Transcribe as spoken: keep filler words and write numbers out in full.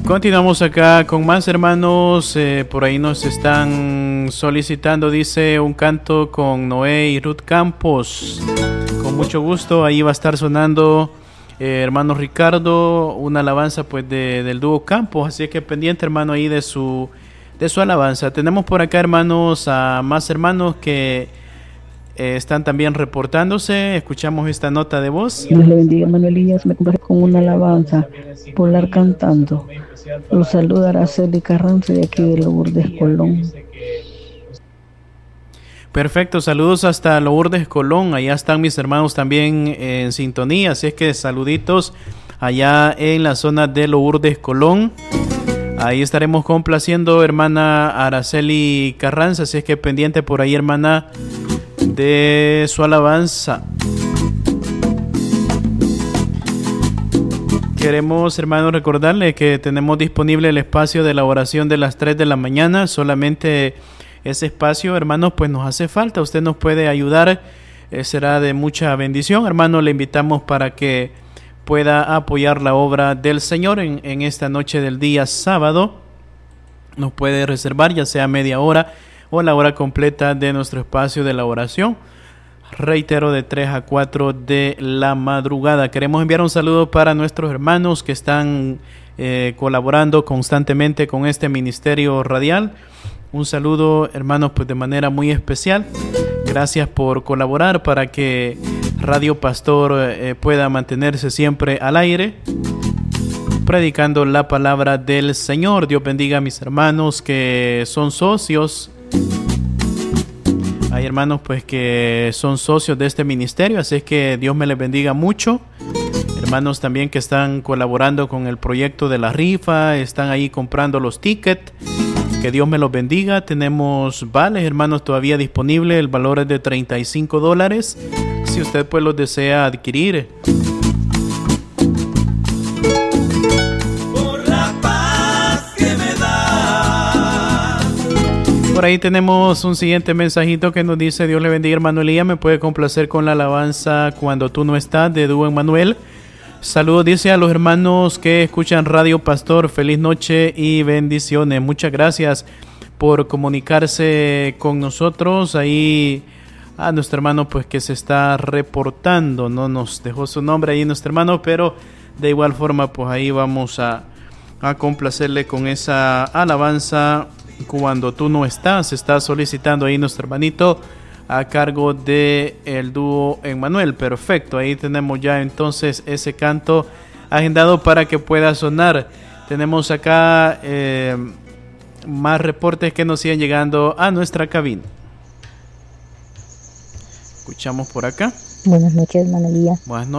Continuamos acá con más hermanos. Eh, por ahí nos están solicitando, dice, un canto con Noé y Ruth Campos. Con mucho gusto, ahí va a estar sonando, eh, hermano Ricardo, una alabanza pues de, del dúo Campos. Así que pendiente, hermano, ahí de su, de su alabanza. Tenemos por acá, hermanos, a más hermanos que eh, están también reportándose. Escuchamos esta nota de voz. Dios le bendiga, Manuelías. Me comparé con una alabanza, Polar cantando. Los saluda Araceli Carranza de aquí de Lourdes, Colón. Perfecto, saludos hasta Lourdes, Colón. Allá están mis hermanos también en sintonía, así es que saluditos allá en la zona de Lourdes, Colón. Ahí estaremos complaciendo, hermana Araceli Carranza, así es que pendiente por ahí, hermana, de su alabanza. Queremos, hermanos, recordarle que tenemos disponible el espacio de la oración de las tres de la mañana. Solamente ese espacio, hermanos, pues nos hace falta. Usted nos puede ayudar, eh, será de mucha bendición. Hermano, le invitamos para que pueda apoyar la obra del Señor en, en esta noche del día sábado. Nos puede reservar ya sea media hora o la hora completa de nuestro espacio de la oración. Reitero, de tres a cuatro de la madrugada. Queremos enviar un saludo para nuestros hermanos que están eh, colaborando constantemente con este ministerio radial. Un saludo, hermanos, pues de manera muy especial. Gracias por colaborar para que Radio Pastor eh, pueda mantenerse siempre al aire, predicando la palabra del Señor. Dios bendiga a mis hermanos que son socios. Hay hermanos pues que son socios de este ministerio, así es que Dios me les bendiga mucho. Hermanos también que están colaborando con el proyecto de la rifa, están ahí comprando los tickets. Que Dios me los bendiga. Tenemos vales, hermanos, todavía disponibles. El valor es de treinta y cinco dólares. Si usted pues los desea adquirir. Por ahí tenemos un siguiente mensajito que nos dice: Dios le bendiga, hermano Elías, me puede complacer con la alabanza Cuando tú no estás, de dúo Emmanuel. Saludos, dice, a los hermanos que escuchan Radio Pastor. Feliz noche y bendiciones. Muchas gracias por comunicarse con nosotros. Ahí a nuestro hermano pues que se está reportando, no nos dejó su nombre ahí nuestro hermano, pero de igual forma pues ahí vamos a, a complacerle con esa alabanza Cuando tú no estás. Está solicitando ahí nuestro hermanito a cargo de el dúo Emmanuel. Perfecto, ahí tenemos ya entonces ese canto agendado para que pueda sonar. Tenemos acá eh, más reportes que nos siguen llegando a nuestra cabina. Escuchamos por acá. Buenas noches, hermano Elías. Buenas noches.